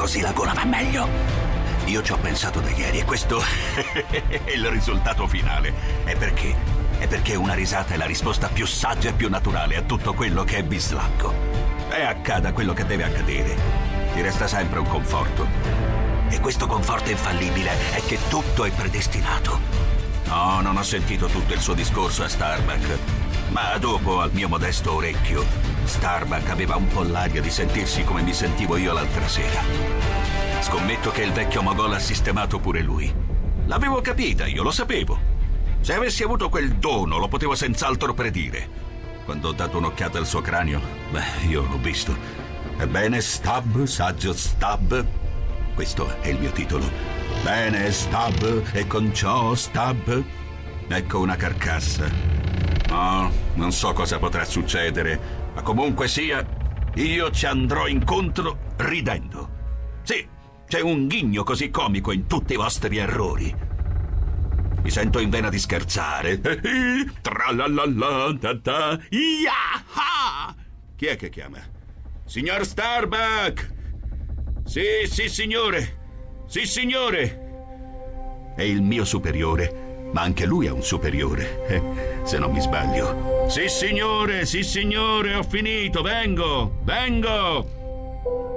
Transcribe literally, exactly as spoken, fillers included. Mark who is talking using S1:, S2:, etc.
S1: così la gola va meglio. Io ci ho pensato da ieri e questo è il risultato finale. E perché? È perché una risata è la risposta più saggia e più naturale a tutto quello che è bislacco. E accada quello che deve accadere, ti resta sempre un conforto. E questo conforto infallibile è che tutto è predestinato. No, non ho sentito tutto il suo discorso a Starbuck, ma dopo, al mio modesto orecchio, Starbuck aveva un po' l'aria di sentirsi come mi sentivo io l'altra sera. Scommetto che il vecchio mogol ha sistemato pure lui. L'avevo capita, io lo sapevo. Se avessi avuto quel dono, lo potevo senz'altro predire. Quando ho dato un'occhiata al suo cranio, beh, io l'ho visto. Ebbene, Stab, saggio Stab, questo è il mio titolo. Bene, Stab, e con ciò, Stab, ecco una carcassa. No, non so cosa potrà succedere, ma comunque sia, io ci andrò incontro ridendo. Sì, c'è un ghigno così comico in tutti i vostri errori. Mi sento in vena di scherzare. Tralalala, ta ta, iaha! Chi è che chiama? Signor Starbuck! Sì, sì, signore! Sì, signore! È il mio superiore, ma anche lui è un superiore, eh, se non mi sbaglio. Sì, signore, sì, signore, ho finito, vengo, vengo!